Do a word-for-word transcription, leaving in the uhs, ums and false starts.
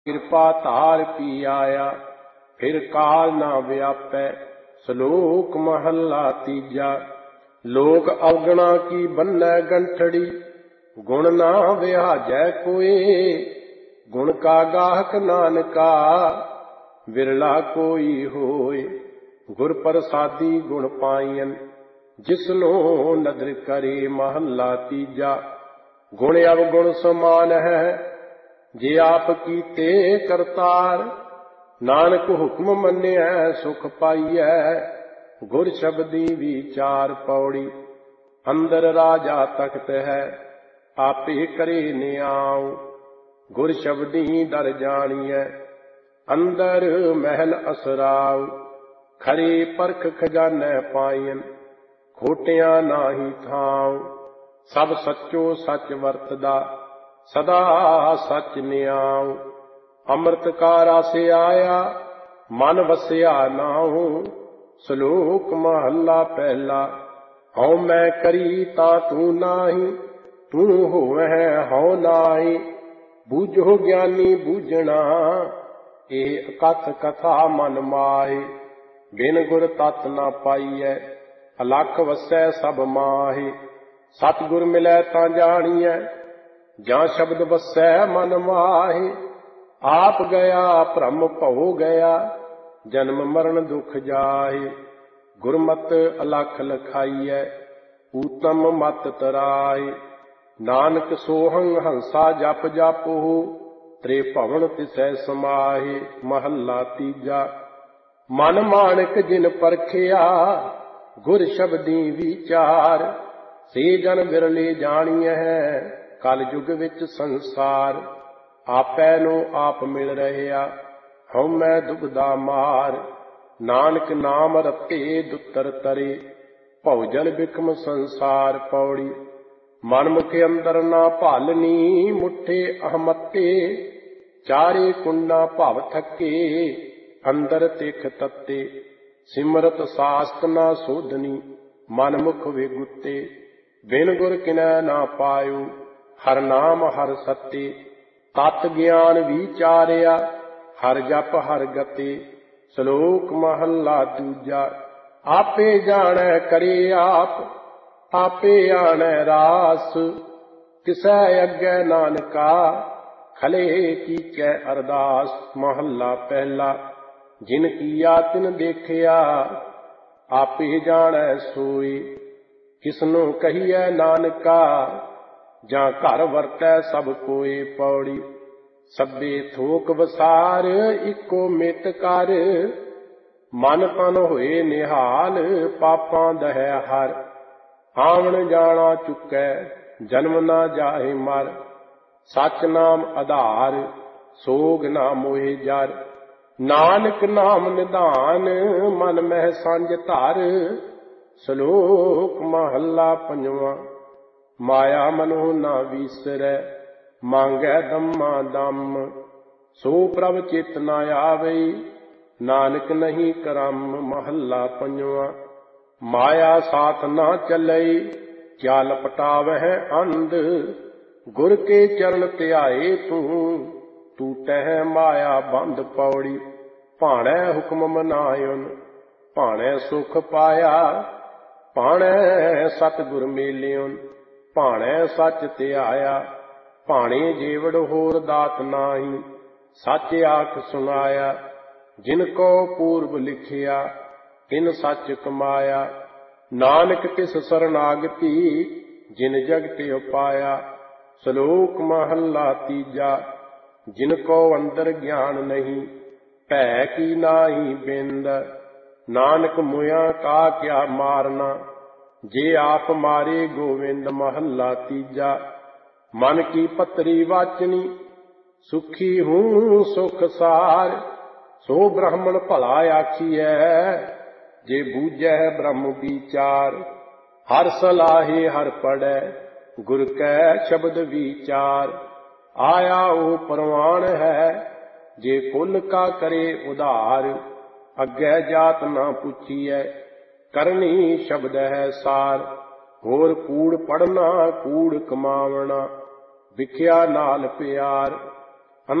ਕਿਰਪਾ ਧਾਰ ਪੀ ਆਇਆ, ਫਿਰ ਕਾਲ ਨਾ ਵਿਆਪੈ। ਸ਼ਲੋਕ ਮਹੱਲਾ ਤੀਜਾ। ਲੋਕ ਅਵਗਣਾ ਕੀ ਬੰਨੈ ਗੰਠੜੀ, ਗੁਣ ਨਾ ਵਿਹਾਜੈ ਕੋਇ। ਗੁਣ ਕਾ ਗਾਹਕ ਨਾਨਕਾ, ਵਿਰਲਾ ਕੋਈ ਹੋਏ। ਗੁਰ ਪ੍ਰਸਾਦੀ ਗੁਣ ਪਾਈਐਨ, ਜਿਸਨੂੰ ਨਦਰ ਕਰੇ। ਮਹੱਲਾ ਤੀਜਾ। ਗੁਣ ਅਵਗੁਣ ਸਮਾਨ ਹੈ, ਜੇ ਆਪ ਕੀਤੇ ਕਰਤਾਰ। ਨਾਨਕ ਹੁਕਮ ਮੰਨਿਐ ਸੁਖ ਪਾਈਐ, ਗੁਰ ਸ਼ਬਦੀ ਵਿਚਾਰ। ਪੌੜੀ। ਅੰਦਰ ਰਾਜਾ ਤਖਤ ਹੈ, ਆਪੇ ਕਰੇ ਨਿਆਉ। ਗੁਰ ਸ਼ਬਦੀ ਦਰ ਜਾਣੀਐ, ਅੰਦਰ ਮਹਿਲ ਅਸਰਾਉ। ਖਰੇ ਪਰਖ ਖਜ਼ਾਨੈ ਪਾਈਐਨ, ਖੋਟਿਆਂ ਨਾਹੀ ਥਾਉ। ਸਭ ਸੱਚੋ ਸੱਚ ਵਰਤਦਾ, ਸਦਾ ਸੱਚ ਨਿਆਉ। ਅੰਮ੍ਰਿਤ ਕਾ ਰਸ ਆਇਆ, ਮਨ ਵਸਿਆ ਨਾਉ। ਸ਼ਲੋਕ ਮਹੱਲਾ ਪਹਿਲਾ। ਹਉ ਮੈਂ ਕਰੀ ਤਾਂ ਤੂੰ ਨਾਹੀ, ਤੂੰ ਹੋਵੈ ਹਉ ਨਾਹੀ। ਬੂਝੋ ਗਿਆਨੀ ਬੂਝਣਾ, ਇਹ ਅਕਥ ਕਥਾ ਮਨ ਮਾਹੀ। ਬਿਨ ਗੁਰ ਤਤ ਨਾ ਪਾਈਐ, ਅਲਖ ਵਸੈ ਸਭ ਮਾਹੀ। ਸਤਿਗੁਰ ਮਿਲੈ ਤਾਂ ਜਾਣੀਐ, ਜਾਂ ਸ਼ਬਦ ਵਸੈ ਮਨ ਮਾਹੀ। ਆਪ ਗਿਆ ਭ੍ਰਮ ਭਉ ਗਿਆ, ਜਨਮ ਮਰਨ ਦੁਖ ਜਾਹੀ। ਗੁਰਮਤਿ ਅਲਖ ਲਖਾਈਐ, ਊਤਮ ਮਤ ਤਰਾਈ। ਨਾਨਕ ਸੋਹੰ ਹੰਸਾ ਜਪ ਜਪਹੁ, ਤ੍ਰੇ ਭਵਨ ਤਿਸੈ ਸਮਾਹੀ। ਮਹੱਲਾ ਤੀਜਾ। ਮਨ ਮਾਣਕ ਜਿਨ ਪਰਖਿਆ, ਗੁਰ ਸ਼ਬਦੀ ਵਿਚਾਰ। ਸੇ ਜਨ ਬਿਰਲੇ ਜਾਣੀਐ, ਕਲ ਯੁਗ ਵਿੱਚ ਸੰਸਾਰ। ਆਪੈ ਨੂੰ ਆਪ ਮਿਲ ਰਹਿਆ, ਹਉਮੈ ਦੁਬਦਾ ਮਾਰ। ਨਾਨਕ ਨਾਮ ਰਤੇ ਦੁੱਤਰ ਤਰੇ, ਭਉਜਲ ਬਿਖਮ ਸੰਸਾਰ। ਪੌੜੀ। ਮਨ ਮੁਖ ਅੰਦਰ ਨਾ ਭਾਲਨੀ, ਮੁੱਠੇ ਅਹਮਤੇ। ਚਾਰੇ ਕੁੰਡਾ ਭਵ ਥਕੇ, ਅੰਦਰ ਤਿਖ ਤੱਤੇ। ਸਿਮਰਤ ਸਾਸਤ ਨਾ ਸੋਧਨੀ, ਮਨ ਮੁਖ ਵਿਗੁੱਤੇ। ਬਿਨ ਗੁਰ ਕਿਨੈ ਨਾ ਪਾਇਓ, ਹਰ ਨਾਮ ਹਰ ਸਤੇ। ਤਤ ਗਿਆਨ ਵਿਚਾਰਿਆ, ਹਰ ਜਪ ਹਰ ਗਤੇ। ਸ਼ਲੋਕ ਮਹੱਲਾ ਦੂਜਾ। ਆਪੇ ਜਾਣੈ ਕਰੇ ਆਪ, ਆਪੇ ਆਣੈ ਰਾਸ। ਕਿਸੈ ਅੱਗੇ ਨਾਨਕਾ, ਖਲੇ ਕੀਚੈ ਅਰਦਾਸ। ਮਹੱਲਾ ਪਹਿਲਾ। ਜਿਨ ਕੀਆ ਤਿਨ ਦੇਖਿਆ, ਆਪੇ ਜਾਣੈ ਸੋਈ। ਕਿਸਨੂੰ ਕਹੀਐ ਨਾਨਕਾ, ਜਾਂ ਘਰ ਵਰਤੈ ਸਭ ਕੋਇ। ਪੌੜੀ। ਸਭੇ ਥੋਕ ਵਸਾਰ, ਇੱਕੋ ਮਿਤ ਕਰ। ਮਨ ਤਨ ਹੋਏ ਨਿਹਾਲ, ਪਾਪਾਂ ਦਹੈ ਹਰ। ਆਵਣ ਜਾਣਾ ਚੁੱਕੈ, ਜਨਮ ਨਾ ਜਾਹੇ ਮਰ। ਸਚ ਨਾਮ ਆਧਾਰ, ਸੋਗ ਨਾ ਮੋਹਿ ਜਰ। ਨਾਨਕ ਨਾਮ ਨਿਧਾਨ, ਮਨ ਮਹਿ ਸਾਂਝ ਧਰ। ਸ਼ਲੋਕ ਮਹੱਲਾ ਪੰਜਵਾਂ। ਮਾਇਆ ਮਨੋ ਨਾ ਵੀਸਰੈ, ਮੰਗੈ ਦਮਾ ਦਮ। ਸੋ ਪ੍ਰਭ ਚਿਤ ਨਾ ਆਵਈ, ਨਾਨਕ ਨਹੀਂ ਕਰਮ। ਮਹੱਲਾ ਪੰਜਵਾਂ। ਮਾਇਆ ਸਾਥ ਨਾ ਚੱਲਈ, ਕਿਆ ਲਪਟਾਵਹਿ ਅੰਧ। ਗੁਰ ਕੇ ਚਰਨ ਧਿਆਏ ਤੂੰ, ਟੂਟਹਿ ਮਾਇਆ ਬੰਧ। ਪੌੜੀ। ਭਾਣੈ ਹੁਕਮ ਮਨਾਇਓਨ, ਭਾਣੈ ਸੁਖ ਪਾਇਆ। ਭਾਣੈ ਸਤਿਗੁਰ ਮੇਲਿਓਨ, ਭਾਣੈ ਸੱਚ ਧਿਆਇਆ। ਭਾਣੇ ਜੀਵੜ ਹੋਰ ਦਾਤ ਨਾਹੀ, ਸੱਚ ਆਖ ਸੁਨਾਇਆ। ਜਿਨ ਕੋ ਪੂਰਬ ਲਿਖਿਆ, ਤਿਨ ਸੱਚ ਕਮਾਇਆ। ਨਾਨਕ ਤਿਸ ਸਰਨਾਗਤੀ, ਜਿਨ ਜਗਤ ਉਪਾਇਆ। ਸ਼ਲੋਕ ਮਹੱਲਾ ਤੀਜਾ। ਜਿਨ ਕੋ ਅੰਦਰ ਗਿਆਨ ਨਹੀਂ, ਭੈ ਕੀ ਨਾਹੀ ਬਿੰਦ। ਨਾਨਕ ਮੁਇਆ ਕਾ ਕਿਆ ਮਾਰਨਾ, ਜੇ ਆਪ ਮਾਰੇ ਗੋਵਿੰਦ। ਮਹੱਲਾ ਤੀਜਾ। ਮਨ ਕੀ ਪਤਰੀ ਵਾਚਨੀ, ਸੁਖੀ ਹੂੰ ਸੁਖ ਸਾਰ। ਸੋ ਬ੍ਰਾਹਮਣ ਭਲਾ ਆਖੀਐ, ਜੇ ਬੂਝੈ ਬ੍ਰਹਮ ਵਿਚਾਰ। ਹਰ ਸਲਾਹੇ ਹਰ ਪੜੈ, ਗੁਰ ਕੈ ਸ਼ਬਦ ਵਿਚਾਰ। ਆਇਆ ਉਹ ਪ੍ਰਵਾਨ ਹੈ, ਜੇ ਕੁਲ ਕਾ ਕਰੇ ਉਧਾਰ। ਅੱਗੇ ਜਾਤ ਨਾ ਪੁੱਛੀਐ, ਕਰਨੀ ਸ਼ਬਦ ਹੈ ਸਾਰ। ਹੋਰ ਕੂੜ ਪੜਨਾ ਕੂੜ ਕਮਾਵਣਾ, ਵਿਖਿਆ ਨਾਲ ਪਿਆਰ।